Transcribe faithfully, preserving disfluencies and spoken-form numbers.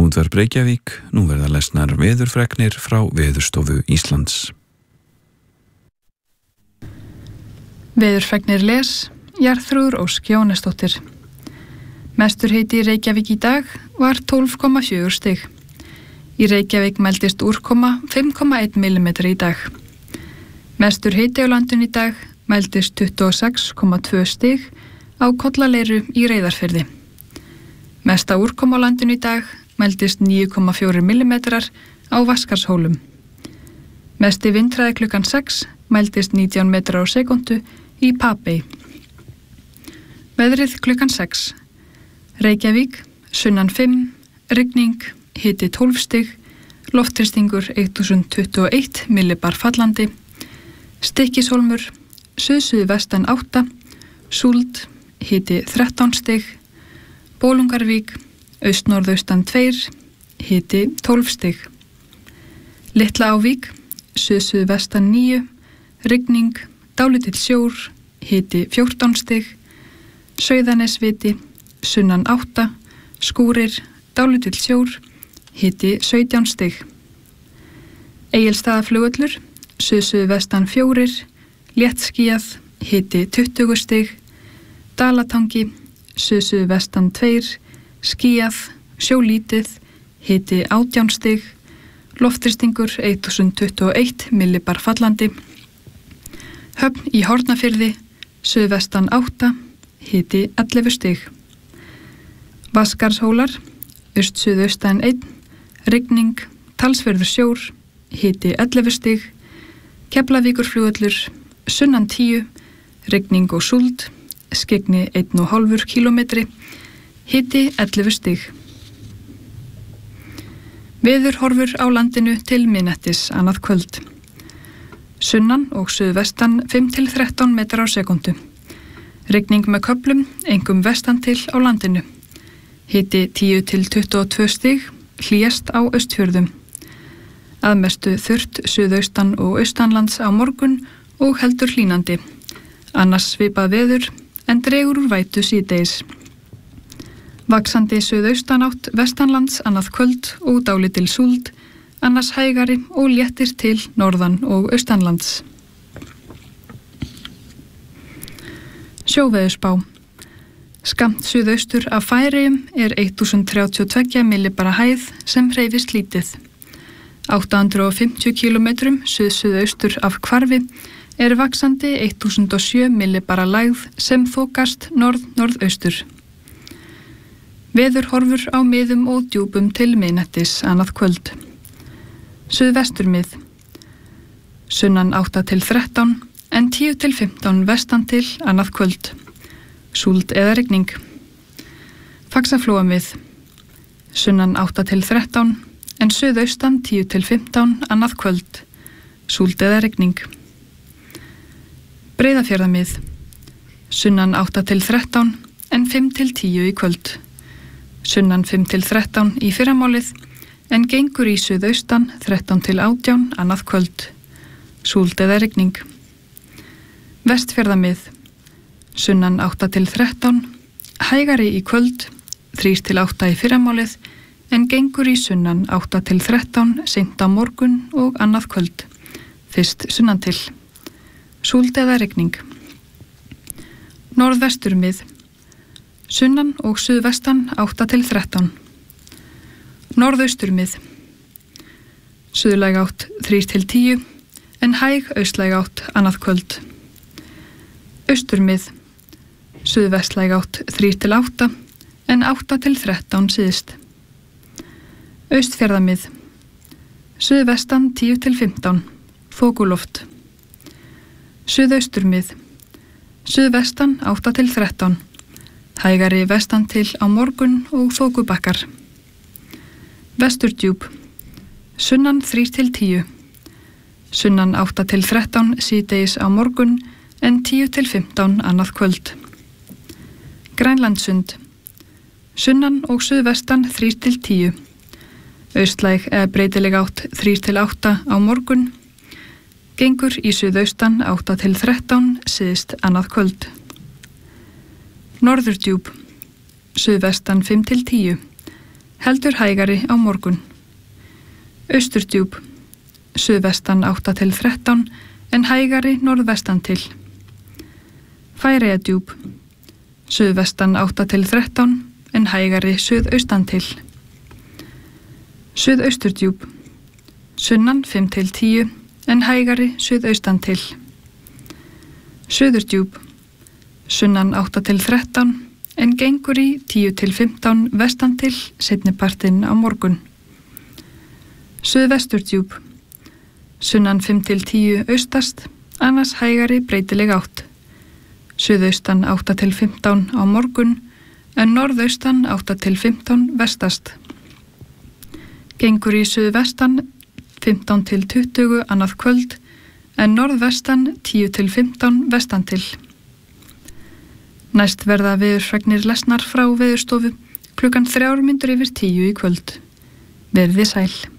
Útvarp Reykjavík, nú verða lesnar veðurfregnir frá Veðurstofu Íslands. Veðurfregnir les, Jarþrúður Ósk Jónesdóttir. Mestur hiti í Reykjavík í dag var tólf komma fjögur stig. Í Reykjavík mældist úrkoma fimm komma einn millimetri í dag. Mestur hiti á landinu í dag mældist tuttugu og sex komma tvö stig á Kollaleiru í Reyðarfirði. Mesta úrkoma á landinu í dag mældist níu komma fjórir millimetrar á Vatnskarðshólum. Mesti vindhraði klukkan sex mældist nítján metrar á sekúndu í Papey. Veðrið klukkan sex. Reykjavík, sunnan fimm, rigning, hiti tólf stig, loftþrýstingur þúsund tuttugu og eitt millibar fallandi, Stykkishólmur, suð-suðvestan átta, súld, hiti þrettán stig, Bolungarvík, austnorðaustan tveir, hiti tólf stig. Litla Ávík, suð-suðvestan níu, rigning, dálítill sjór, hiti fjórtán stig, Sauðanesviti, sunnan átta, skúrir, dálítill sjór, hiti sautján stig. Egilsstaðaflugvöllur, suð-suðvestan fjórir, léttskýjað, hiti tuttugu stig, Dalatangi, suð-suðvestan tveir, skýjað, sjólítið, hiti átján stig, loftþrýstingur þúsund tuttugu og eitt millibar fallandi, Höfn í Hornafirði, suðvestan átta, hiti ellefu stig. Vatnskarðshólar, aust-suðaustan einn, rigning, talsverður sjór, hiti ellefu stig, Keflavíkurflugvöllur, sunnan tíu, rigning og súld, skyggni einn og hálfur kílómetri, hiti ellefu stig. Veðurhorfur á landinu til miðnættis annað kvöld. Sunnan og suðvestan fimm til þrettán metrar á sekúndu. Rigning með köflum, einkum vestan til á landinu. Hiti tíu til tuttugu og tvö stig, hlýjast á Austfjörðum. Aðmestu þurrt suðaustan og austanlands á morgun og heldur hlýnandi. Annars svipað veður en dregur úr vætu síðdegis. Vaxandi suðaustanátt vestanlands annað kvöld og dálítil súld, annars hægari og léttir til norðan og austanlands. Sjóveðurspá. Skammt suðaustur af Færeyjum er þúsund þrjátíu og tvö millibara hæð sem hreyfist lítið. átta hundruð og fimmtíu kílómetrum suð-suðaustur af Hvarfi er vaxandi þúsund og sjö millibara lægð sem þokast norð-norðaustur. Veðurhorfur á miðum og djúpum til miðnættis annað kvöld. Suðvesturmið. Sunnan átta til þrettán en tíu til fimmtán vestan til annað kvöld. Súld eða rigning. Faxaflóamið. Sunnan átta til þrettán en suðaustan tíu til fimmtán annað kvöld. Súld eða rigning. Breiðafjarðarmið. Sunnan átta til þrettán en fimm til tíu í kvöld. Sunnan fimm til þrettán í fyrramálið en gengur í suðaustan þrettán til átján annað kvöld. Súld eða rigning. Vestfjarðamið. Sunnan átta til þrettán, hægari í kvöld, þrír til átta í fyrramálið en gengur í sunnan átta til þrettán seint á morgun og annað kvöld. Fyrst sunnan til. Súld eða rigning. Norðvesturmið. Sunnan og suðvestan átta til þrettán. Norðausturmið. Suðlæg átt þrír til tíu en hæg austlæg átt annað kvöld. Austurmið. Suðvestlæg átt þrír til átta en átta til þrettán síðst. Austfjarðamið. Suðvestan tíu til fimmtán. Þokuloft. Suðausturmið. Suðvestan átta til þrettán. Hægari vestan til á morgun og þokubakkar. Vesturdjúp. Sunnan þrír til tíu. Sunnan átta til þrettán síðdegis á morgun en tíu til fimmtán annað kvöld. Grænlandssund. Sunnan og suðvestan þrír til tíu. Austlæg eða breytileg átt þrír til átta á morgun. Gengur í suðaustan átta til þrettán síðst annað kvöld. Norðurdjúp. Suðvestan fimm til tíu. heldur hægari á morgun. Austurdjúp, suðvestan átta til þrettán en hægari norðvestan til. Færeyjadjúp, suðvestan átta til þrettán en hægari suðaustan til. Suðausturdjúp, sunnan fimm til tíu en hægari suðaustan til. Suðurdjúp, sunnan átta til þrettán en gengur í tíu til fimmtán vestan til seinnipartinn á morgun. Suðvesturdjúp, sunnan fimm til tíu austast, annars hægari breytileg átt. Suðaustan átta til fimmtán á morgun en norðaustan átta til fimmtán vestast. Gengur í suðvestan fimmtán til tuttugu annað kvöld en norðvestan tíu til fimmtán vestan til. Næst verða veðurfregnir lesnar frá Veðurstofu klukkan þrjár mínútur yfir tíu í kvöld. Verið þið sæl.